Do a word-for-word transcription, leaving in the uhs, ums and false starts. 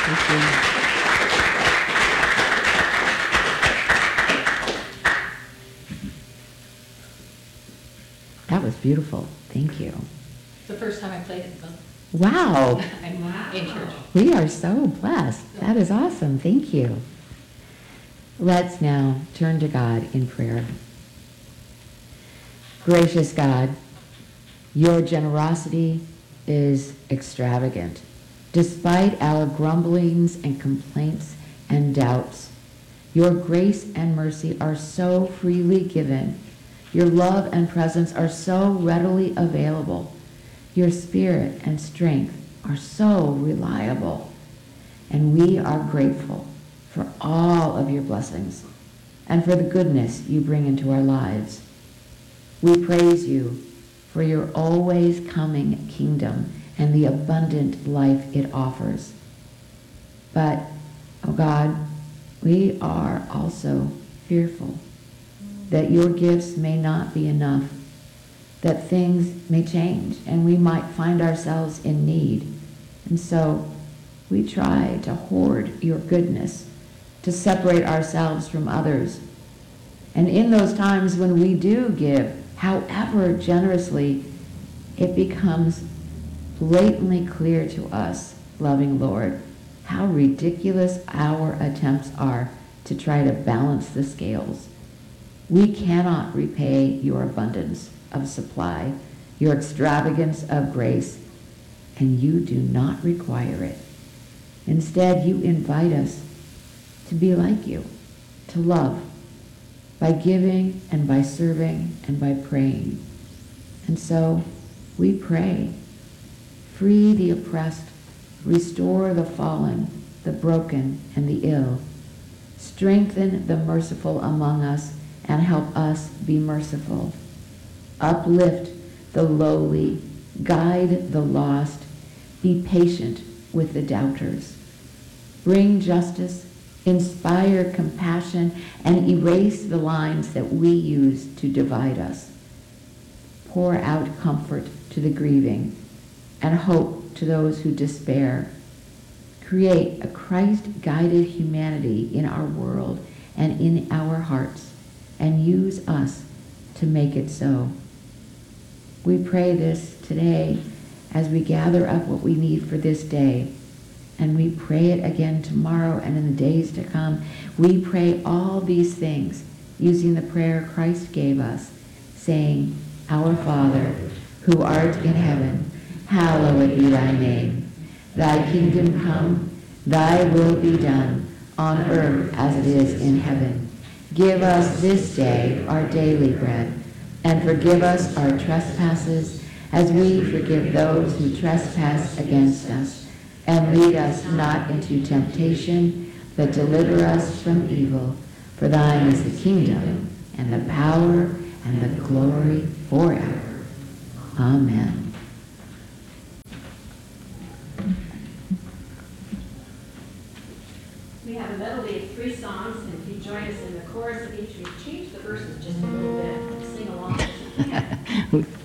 Thank you. That was beautiful. Thank you. It's the first time I played it, though. Wow. I'm in church. We are so blessed. That is awesome. Thank you. Let's now turn to God in prayer. Gracious God, your generosity is extravagant. Despite our grumblings and complaints and doubts, your grace and mercy are so freely given. Your love and presence are so readily available. Your spirit and strength are so reliable. And we are grateful for all of your blessings and for the goodness you bring into our lives. We praise you for your always coming kingdom and the abundant life it offers. But, oh God, we are also fearful that your gifts may not be enough, that things may change and we might find ourselves in need. And so we try to hoard your goodness, to separate ourselves from others. And in those times when we do give, however generously, it becomes blatantly clear to us, loving Lord, how ridiculous our attempts are to try to balance the scales. We cannot repay your abundance of supply, your extravagance of grace, and you do not require it. Instead, you invite us to be like you, to love, by giving and by serving and by praying. And so we pray, free the oppressed, restore the fallen, the broken, and the ill. Strengthen the merciful among us and help us be merciful. Uplift the lowly, guide the lost, be patient with the doubters. Bring justice, inspire compassion, and erase the lines that we use to divide us. Pour out comfort to the grieving and hope to those who despair. Create a Christ-guided humanity in our world and in our hearts, and use us to make it so. We pray this today as we gather up what we need for this day, and we pray it again tomorrow and in the days to come. We pray all these things using the prayer Christ gave us, saying, Our Father, who art in heaven, hallowed be thy name. Thy kingdom come, thy will be done, on earth as it is in heaven. Give us this day our daily bread, and forgive us our trespasses, as we forgive those who trespass against us. And lead us not into temptation, but deliver us from evil. For thine is the kingdom, and the power, and the glory forever. Amen. We have a medley of three songs, and if you join us in the chorus of each, we've changed the verses just a little bit. Sing along.